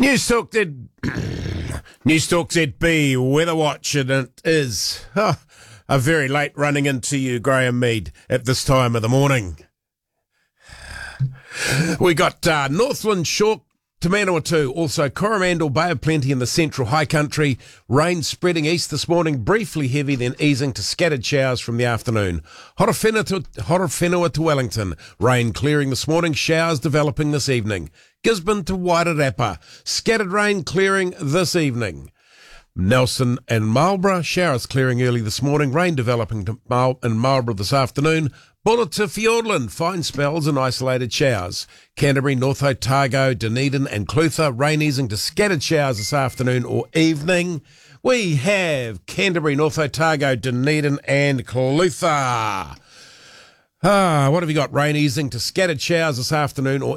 Newstalk ZB Weather Watch, and it is a very late running into you, Graham Mead, at this time of the morning. We got Northland Shore to Manawatu, also Coromandel, Bay of Plenty in the central high country. Rain spreading east this morning, briefly heavy, then easing to scattered showers from the afternoon. Horowhenua to Wellington, rain clearing this morning, showers developing this evening. Gisborne to Wairarapa, scattered rain clearing this evening. Nelson and Marlborough, showers clearing early this morning, rain developing in Marlborough this afternoon. Buller to Fiordland, fine spells and isolated showers. Canterbury, North Otago, Dunedin and Clutha, rain easing to scattered showers this afternoon or evening. We have Canterbury, North Otago, Dunedin and Clutha. What have you got? Rain easing to scattered showers this afternoon or